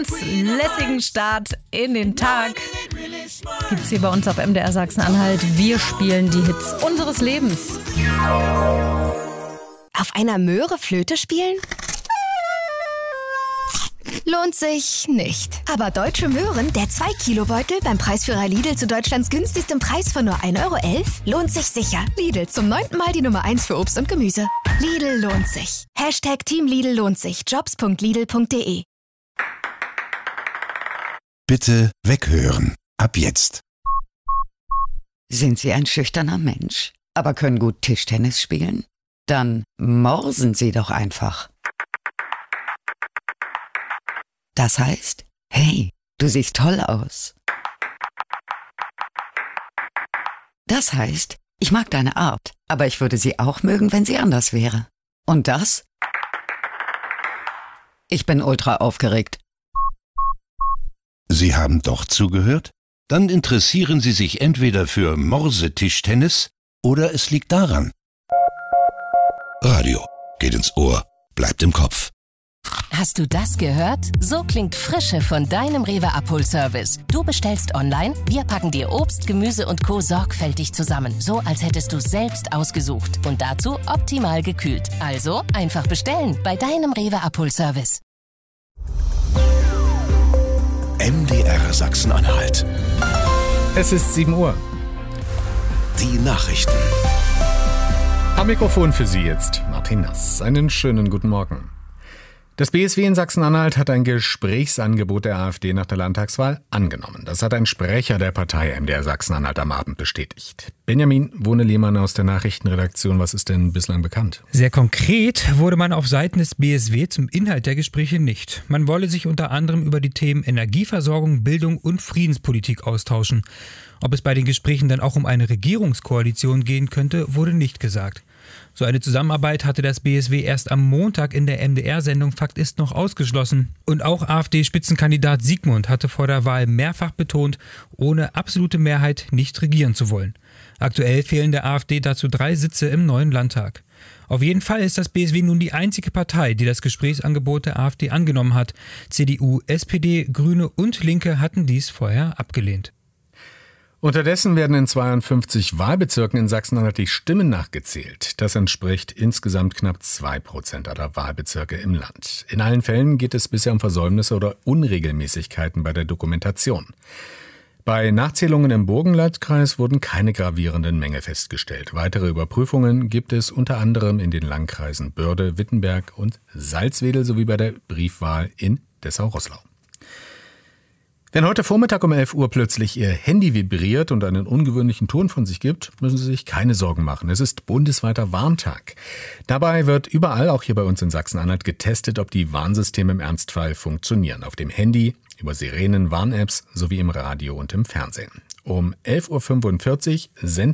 Lässigen Start in den Tag gibt's hier bei uns auf MDR Sachsen-Anhalt. Wir spielen die Hits unseres Lebens. Auf einer Möhre Flöte spielen? Lohnt sich nicht. Aber Deutsche Möhren, der 2-Kilo-Beutel beim Preisführer Lidl zu Deutschlands günstigstem Preis von nur 1,11 € lohnt sich sicher. Lidl, zum 9. Mal die Nummer 1 für Obst und Gemüse. Lidl lohnt sich. Team Lidl lohnt sich. Jobs.lidl.de. Bitte weghören. Ab jetzt. Sind Sie ein schüchterner Mensch, aber können gut Tischtennis spielen? Dann morsen Sie doch einfach. Das heißt, hey, du siehst toll aus. Das heißt, ich mag deine Art, aber ich würde sie auch mögen, wenn sie anders wäre. Und das? Ich bin ultra aufgeregt. Sie haben doch zugehört? Dann interessieren Sie sich entweder für Morsetischtennis oder es liegt daran. Radio geht ins Ohr, bleibt im Kopf. Hast du das gehört? So klingt Frische von deinem Rewe-Abholservice. Du bestellst online, wir packen dir Obst, Gemüse und Co. sorgfältig zusammen. So, als hättest du es selbst ausgesucht. Und dazu optimal gekühlt. Also einfach bestellen bei deinem Rewe-Abholservice. MDR Sachsen-Anhalt. Es ist 7 Uhr. Die Nachrichten. Am Mikrofon für Sie jetzt Martin Nass. Einen schönen guten Morgen. Das BSW in Sachsen-Anhalt hat ein Gesprächsangebot der AfD nach der Landtagswahl angenommen. Das hat ein Sprecher der Partei MDR Sachsen-Anhalt am Abend bestätigt. Benjamin Wohne-Lehmann aus der Nachrichtenredaktion, was ist denn bislang bekannt? Sehr konkret wurde man auf Seiten des BSW zum Inhalt der Gespräche nicht. Man wolle sich unter anderem über die Themen Energieversorgung, Bildung und Friedenspolitik austauschen. Ob es bei den Gesprächen dann auch um eine Regierungskoalition gehen könnte, wurde nicht gesagt. So eine Zusammenarbeit hatte das BSW erst am Montag in der MDR-Sendung Fakt ist noch ausgeschlossen. Und auch AfD-Spitzenkandidat Siegmund hatte vor der Wahl mehrfach betont, ohne absolute Mehrheit nicht regieren zu wollen. Aktuell fehlen der AfD dazu 3 Sitze im neuen Landtag. Auf jeden Fall ist das BSW nun die einzige Partei, die das Gesprächsangebot der AfD angenommen hat. CDU, SPD, Grüne und Linke hatten dies vorher abgelehnt. Unterdessen werden in 52 Wahlbezirken in Sachsen-Anhalt die Stimmen nachgezählt. Das entspricht insgesamt knapp 2% aller Wahlbezirke im Land. In allen Fällen geht es bisher um Versäumnisse oder Unregelmäßigkeiten bei der Dokumentation. Bei Nachzählungen im Burgenlandkreis wurden keine gravierenden Mängel festgestellt. Weitere Überprüfungen gibt es unter anderem in den Landkreisen Börde, Wittenberg und Salzwedel sowie bei der Briefwahl in Dessau-Roßlau. Wenn heute Vormittag um 11 Uhr plötzlich Ihr Handy vibriert und einen ungewöhnlichen Ton von sich gibt, müssen Sie sich keine Sorgen machen. Es ist bundesweiter Warntag. Dabei wird überall, auch hier bei uns in Sachsen-Anhalt, getestet, ob die Warnsysteme im Ernstfall funktionieren. Auf dem Handy, über Sirenen, Warn-Apps sowie im Radio und im Fernsehen. Um 11.45 Uhr sendet